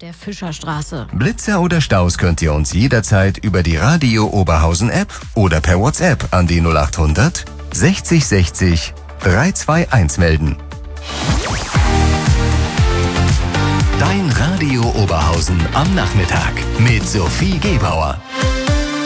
der Fischerstraße. Blitzer oder Staus könnt ihr uns jederzeit über die Radio Oberhausen App oder per WhatsApp an die 0800 60 60 321 melden. Dein Radio Oberhausen am Nachmittag mit Sophie Gebauer.